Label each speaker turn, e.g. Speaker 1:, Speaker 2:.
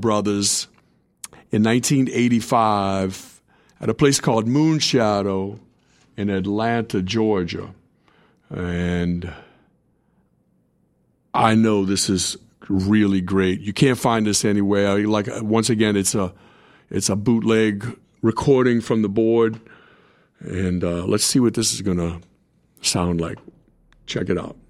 Speaker 1: Brothers in 1985 at a place called Moonshadow in Atlanta, Georgia. And I know this is really great. You can't find this anywhere. Like, once again, it's a bootleg recording from the board. And let's see what this is going to sound like. Check it out.